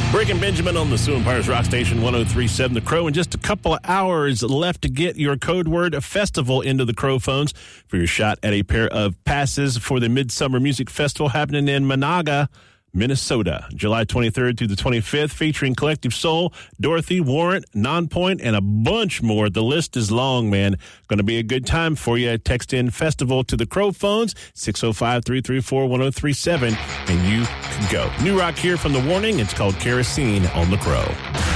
Brick and Benjamin on the Sioux Empires Rock Station 103.7 The Crow. In just a couple of hours left to get your code word festival into the Crow phones for your shot at a pair of passes for the Midsummer Music Festival happening in Monaga, Minnesota, July 23rd through the 25th, featuring Collective Soul, Dorothy, Warrant, Nonpoint, and a bunch more. The list is long, man. Going to be a good time for you. Text in festival to the Crow phones, 605-334-1037, and you can go. New rock here from The Warning. It's called Kerosene on the Crow.